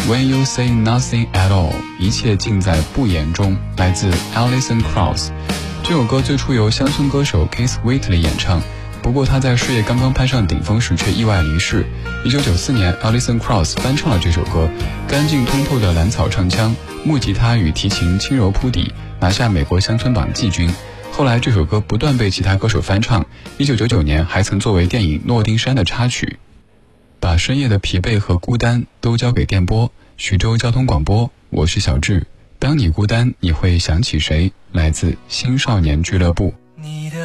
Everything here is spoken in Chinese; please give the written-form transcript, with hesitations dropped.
When You Say Nothing at All， 一切尽在不言中，来自 Alison Krauss。这首歌最初由乡村歌手 Keith Whitley 演唱，不过他在事业刚刚攀上顶峰时却意外离世。1994年 Alison Krauss 翻唱了这首歌，干净通透的蓝草唱腔，木吉他与提琴轻柔铺底，拿下美国乡村榜季军。后来这首歌不断被其他歌手翻唱，1999年还曾作为电影《诺丁山》的插曲。把深夜的疲惫和孤单都交给电波，徐州交通广播，我是小智。当你孤单，你会想起谁？来自青少年俱乐部。